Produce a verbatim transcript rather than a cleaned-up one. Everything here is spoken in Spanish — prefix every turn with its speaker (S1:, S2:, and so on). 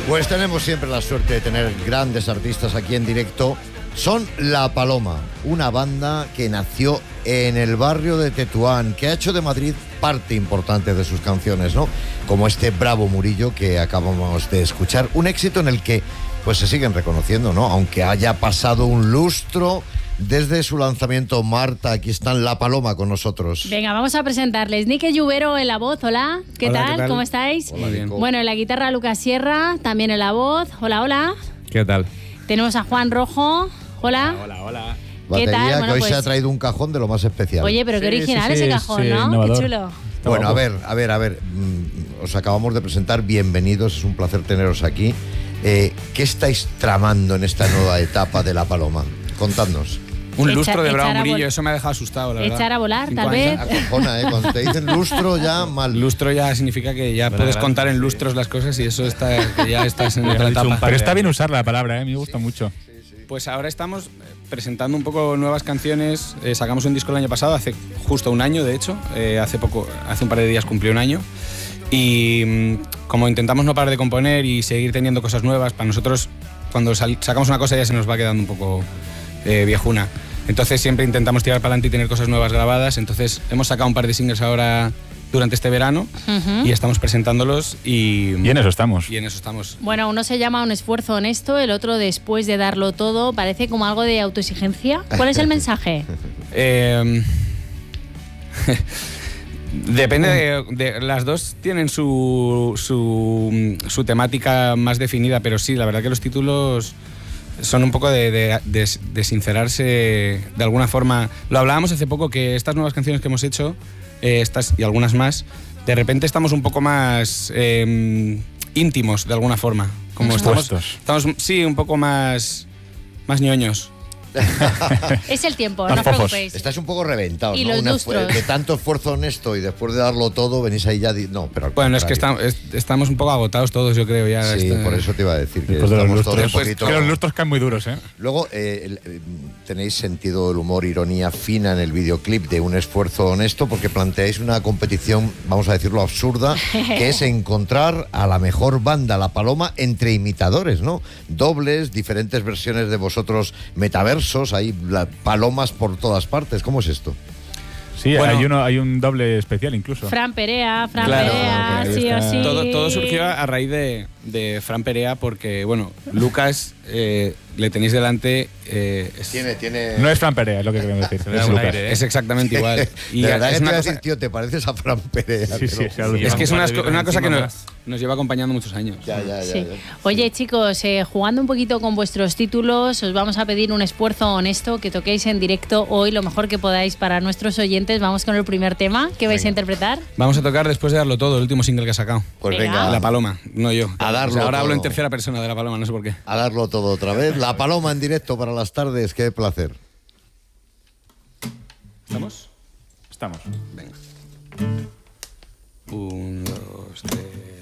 S1: Pues tenemos siempre la suerte de tener grandes artistas aquí en directo. Son La Paloma, una banda que nació en el barrio de Tetuán, que ha hecho de Madrid parte importante de sus canciones, ¿no? Como este Bravo Murillo que acabamos de escuchar. Un éxito en el que pues se siguen reconociendo, ¿no? Aunque haya pasado un lustro desde su lanzamiento. Marta, aquí están La Paloma con nosotros.
S2: Venga, vamos a presentarles. Nique Lluvero en la voz, hola. ¿Qué,
S3: hola,
S2: tal?
S3: ¿qué tal?
S2: ¿Cómo estáis?
S1: Hola, bien.
S2: Bueno, en la guitarra Lucas Sierra, también en la voz. Hola, hola.
S3: ¿Qué tal?
S2: Tenemos a Juan Rojo. Hola.
S3: Hola, hola.
S2: ¿Qué
S1: Batería,
S2: tal?
S1: que
S2: Bueno,
S1: hoy
S2: pues...
S1: se ha traído un cajón de lo más especial.
S2: Oye, pero qué
S3: Sí,
S2: original
S3: sí, sí,
S2: ese cajón,
S3: sí,
S2: ¿no?
S3: innovador.
S2: Qué chulo.
S3: Está
S1: Bueno, a
S3: guapo.
S1: ver, a ver, a ver. mm, Os acabamos de presentar, bienvenidos, es un placer teneros aquí. Eh, ¿Qué estáis tramando en esta nueva etapa de La Paloma? Contadnos.
S3: Un
S2: Echa-
S3: lustro de Bravo
S2: echar a
S3: Murillo,
S2: vol-
S3: eso me ha dejado asustado, la verdad.
S2: Echar a volar,
S3: Cinco
S2: tal
S3: años.
S2: vez.
S1: Acojona, ¿eh? Cuando te dicen lustro ya mal.
S3: Lustro ya significa que ya puedes contar en lustros las cosas y eso está, que ya estás en otra etapa.
S4: Pero está bien usar la palabra, ¿eh? Me gusta mucho.
S3: Pues ahora estamos presentando un poco nuevas canciones. Eh, sacamos un disco el año pasado, hace justo un año, de hecho. Eh, hace poco, hace un par de días cumplió un año. Y mm, como intentamos no parar de componer y seguir teniendo cosas nuevas, para nosotros, cuando sal- sacamos una cosa ya se nos va quedando un poco eh, viejuna. Entonces siempre intentamos tirar para adelante y tener cosas nuevas grabadas. Entonces hemos sacado un par de singles ahora durante este verano
S2: Ujú.
S3: y estamos presentándolos y,
S4: Y en eso estamos.
S3: y en eso estamos.
S2: Bueno, uno se llama Un esfuerzo honesto, el otro Después de darlo todo. Parece como algo de autoexigencia. ¿Cuál es el mensaje?
S3: Eh, Depende de, de- las dos tienen su, su, su temática más definida, pero sí, la verdad que los títulos son un poco de, de- de- de sincerarse de alguna forma. Lo hablábamos hace poco, que estas nuevas canciones que hemos hecho, eh, estas y algunas más, de repente estamos un poco más eh, íntimos de alguna forma. Como estamos,
S4: Expuestos.
S3: estamos, sí, un poco más, más ñoños.
S2: Es el tiempo, no
S4: Los
S2: os
S4: fofos.
S2: preocupéis.
S1: Estáis un poco reventados,
S2: Y
S1: ¿no?
S2: los
S1: Una
S2: lustros.
S1: fu- de tanto esfuerzo honesto y después de darlo todo, venís ahí ya... di- No, pero al
S3: Bueno, es que
S1: contrario.
S3: estamos, es- estamos un poco agotados todos, yo creo. Ya
S1: Sí,
S3: está-
S1: por eso te iba a decir que
S4: Después de los
S1: estamos todos un
S4: lustros.
S1: poquito...
S4: Que los lustros caen muy duros, ¿eh?
S1: Luego, eh, el- eh, tenéis sentido del humor, ironía fina en el videoclip de Un esfuerzo honesto, porque planteáis una competición, vamos a decirlo, absurda, que es encontrar a la mejor banda, La Paloma, entre imitadores, ¿no? Dobles, diferentes versiones de vosotros metaversos, hay la- palomas por todas partes. ¿Cómo es esto?
S4: Sí,
S3: Bueno.
S4: hay, uno, hay un doble especial incluso.
S2: Fran Perea, Fran
S3: Claro,
S2: Perea,
S4: ahí
S2: sí o
S4: está.
S2: sí.
S3: Todo, todo surgió a raíz de, de Fran Perea porque, bueno, Lucas eh, le tenéis delante. eh, es,
S1: Tiene, tiene...
S4: No es Fran Perea, es lo que queremos decir. Es Lucas.
S3: es exactamente igual.
S1: Y de verdad que
S3: es
S1: te
S3: una
S1: iba a
S3: cosa,
S1: decir, tío, te pareces a Fran Perea.
S4: Sí,
S1: te
S4: sí,
S1: lo
S4: sí,
S1: juro.
S3: es que es una,
S5: Encima
S3: una cosa que nos,
S5: más.
S3: nos lleva acompañando muchos años.
S1: Ya, ya, ya,
S2: Sí.
S1: ya.
S2: Oye, chicos, eh, jugando un poquito con vuestros títulos, os vamos a pedir un esfuerzo honesto que toquéis en directo hoy, lo mejor que podáis para nuestros oyentes. Vamos con el primer tema que vais a interpretar.
S3: Vamos a tocar Después de darlo todo, el último single que ha sacado.
S1: Pues
S2: Venga.
S1: venga,
S3: La Paloma, no yo.
S1: A darlo
S3: O sea, ahora hablo en
S1: todo.
S3: tercera persona de La Paloma, no sé por qué.
S1: a darlo todo otra vez. La Paloma en directo para las tardes, qué placer.
S3: ¿Estamos?
S4: Estamos.
S3: Venga. Un, dos, tres.